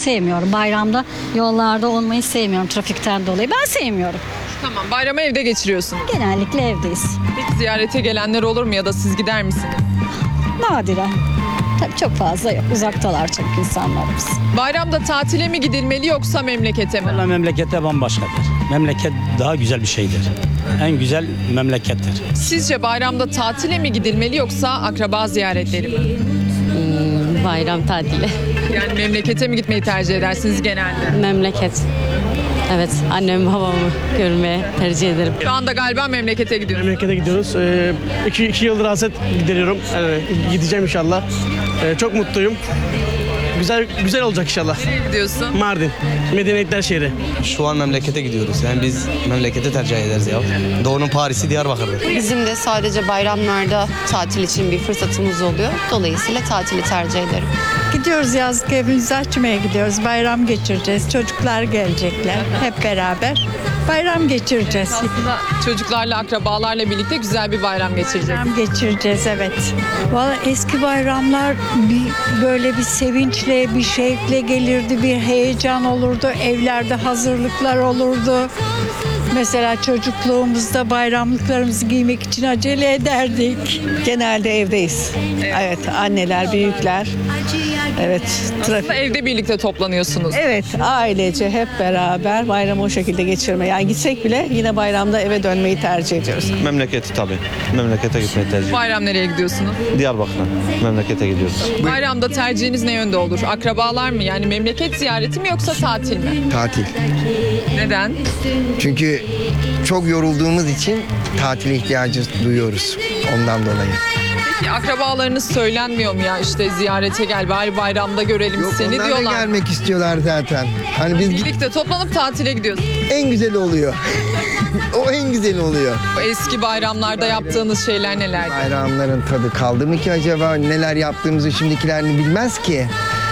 sevmiyorum. Bayramda yollarda olmayı sevmiyorum trafikten dolayı. Ben sevmiyorum. Tamam, bayramı evde geçiriyorsunuz. Genellikle evdeyiz. Peki ziyarete gelenler olur mu ya da siz gider misiniz? Nadiren. Tabii çok fazla yok. Uzaktalar çünkü insanlarımız. Bayramda tatile mi gidilmeli yoksa memlekete mi? Vallahi memlekette bambaşkadır. Memleket daha güzel bir şeydir. En güzel memlekettir. Sizce bayramda tatile mi gidilmeli yoksa akraba ziyaretleri mi? Bayram tatili. Yani memlekete mi gitmeyi tercih edersiniz genelde? Memleket. Evet, annemi babamı görmeye tercih ederim. Şu anda galiba memlekete gidiyoruz. Memlekete gidiyoruz. İki yıldır hasret gideriyorum. Gideceğim inşallah. Çok mutluyum. Güzel olacak inşallah. Nereye gidiyorsun? Mardin, Medeniyetler şehri. Şu an memlekete gidiyoruz. Yani biz memlekete tercih ederiz ya. Doğu'nun Paris'i Diyarbakır'dır. Bizim de sadece bayramlarda tatil için bir fırsatımız oluyor. Dolayısıyla tatili tercih ederim. Gidiyoruz, yazlık evimizi açmaya gidiyoruz. Bayram geçireceğiz. Çocuklar gelecekler hep beraber. Bayram geçireceğiz. Aslında çocuklarla, akrabalarla birlikte güzel bir bayram geçireceksiniz. Bayram geçireceğiz, evet. Vallahi eski bayramlar böyle bir sevinçle, bir şevkle gelirdi, bir heyecan olurdu. Evlerde hazırlıklar olurdu. Mesela çocukluğumuzda bayramlıklarımızı giymek için acele ederdik. Genelde evdeyiz. Evet, anneler, büyükler. Evet, Aslında evde birlikte toplanıyorsunuz. Evet, ailece hep beraber bayramı o şekilde geçirmeyi. Yani gitsek bile yine bayramda eve dönmeyi tercih ediyoruz. Memleketi tabii. Memlekete gitmeyi tercih ediyoruz. Bayram nereye gidiyorsunuz? Diyarbakır'a. Memlekete gidiyoruz. Bayramda tercihiniz ne yönde olur? Akrabalar mı? Yani memleket ziyareti mi yoksa tatil mi? Tatil. Neden? Çünkü çok yorulduğumuz için tatile ihtiyacı duyuyoruz ondan dolayı. Peki akrabalarınız söylenmiyor mu ya işte ziyarete gel bari bayramda görelim seni Onlar da diyorlar. gelmek istiyorlar zaten. Hani biz Birlikte toplanıp tatile gidiyorsunuz. en güzeli oluyor. O en güzeli oluyor. Bu eski bayramlarda yaptığınız şeyler nelerdi? Bayramların tadı kaldı mı ki acaba? Neler yaptığımızı şimdikilerini bilmez ki.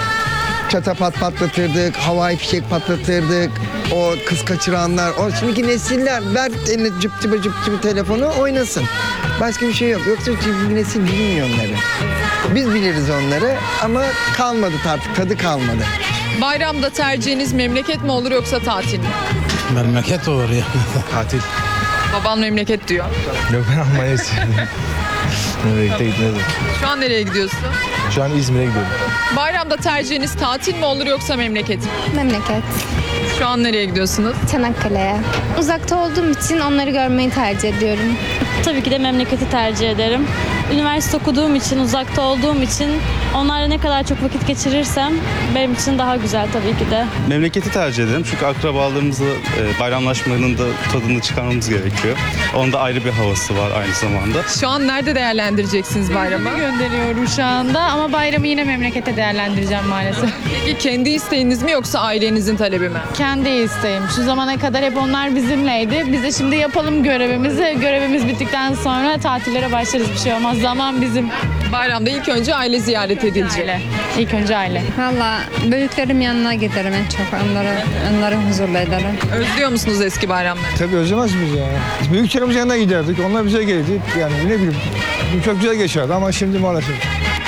Çatapat patlatırdık, havai fişek patlatırdık. O kız kaçıranlar, o şimdiki nesiller ver eline cıp cıp telefonu oynasın. Başka bir şey yok. Yoksa şimdiki nesil bilmiyor onları. Biz biliriz onları ama kalmadı artık, tadı kalmadı. Bayramda tercihiniz memleket mi olur yoksa tatil mi? Memleket olur ya. Tatil. Baban memleket diyor. Yok, ben Almanya'ya istiyorum. Memlekete gitmedim. Şu an nereye gidiyorsun? Şu an İzmir'e gidiyorum. Bayramda tercihiniz tatil mi olur yoksa memleket mi? Memleket. Şu an nereye gidiyorsunuz? Çanakkale'ye. Uzakta olduğum için onları görmeyi tercih ediyorum. Tabii ki de memleketi tercih ederim. Üniversite okuduğum için, uzakta olduğum için onlarla ne kadar çok vakit geçirirsem benim için daha güzel tabii ki de. Memleketi tercih ederim çünkü akrabalarımızla bayramlaşmanın da tadını çıkarmamız gerekiyor. Onun da ayrı bir havası var aynı zamanda. Şu an nerede değerlendireceksiniz bayramı? Gönderiyorum şu anda ama bayramı yine memlekete değerlendireceğim maalesef. Peki kendi isteğiniz mi yoksa ailenizin talebi mi? Kendi isteğim. Şu zamana kadar hep onlar bizimleydi. Biz de şimdi yapalım görevimizi. Görevimiz bittikten sonra tatillere başlarız, bir şey olmaz. Zaman bizim. Bayramda ilk önce aile ziyaret edilecek. Aile. İlk önce aile. Valla büyüklerim yanına giderim en çok. Onları huzurlu ederim. Özlüyor musunuz eski bayramları? Tabii özlemez miyiz ya? Biz büyüklerimiz yanına giderdik. Onlar bize geldi. Yani ne bileyim çok güzel geçerdi ama şimdi maalesef.